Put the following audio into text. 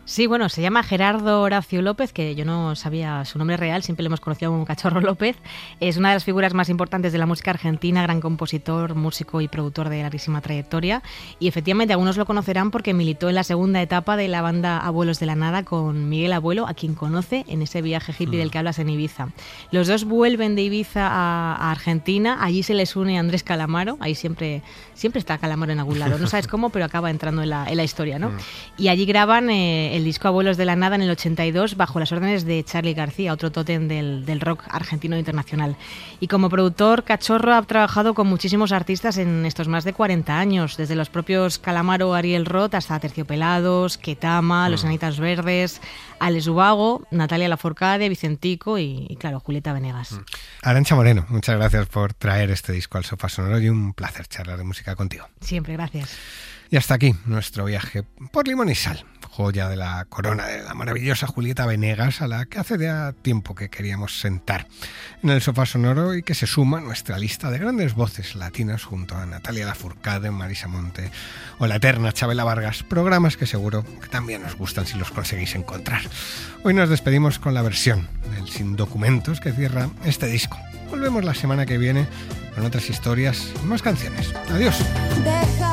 Sí, bueno, se llama Gerardo Horacio López, que yo no sabía su nombre real, siempre lo hemos conocido como Cachorro López. Es una de las figuras más importantes de la música argentina, gran compositor, músico y productor de larguísima trayectoria. Y efectivamente algunos lo conocerán porque militó en la segunda etapa de la banda Abuelos de la Nada con Miguel Abuelo, a quien conoce en ese viaje hippie del que hablas en Ibiza. Los dos vuelven de Ibiza a Argentina, allí se les une Andrés Calamaro, ahí siempre está Calamaro en algún lado, no sabes cómo, pero acaba entrando en la historia, ¿no? Y allí graban el disco Abuelos de la Nada en el 82 bajo las órdenes de Charly García, otro tótem del rock argentino internacional. Y como productor, Cachorro ha trabajado con muchísimos artistas en estos más de 40 años, desde los propios Calamaro, Ariel Roth, hasta Terciopelados, Ketama, Los Anitas Verdes, Alex Ubago, Natalia Lafourcade, Vicentico y claro, Julieta Venegas. Arantxa Moreno, muchas gracias por traer este disco al Sofá Sonoro y un placer charlar de música contigo. Siempre, gracias. Y hasta aquí nuestro viaje por Limón y Sal, joya de la corona de la maravillosa Julieta Venegas, a la que hace ya tiempo que queríamos sentar en el Sofá Sonoro y que se suma a nuestra lista de grandes voces latinas junto a Natalia Lafourcade, Marisa Monte o la eterna Chabela Vargas, programas que seguro que también os gustan si los conseguís encontrar. Hoy nos despedimos con la versión del Sin Documentos que cierra este disco. Volvemos la semana que viene con otras historias y más canciones. Adiós.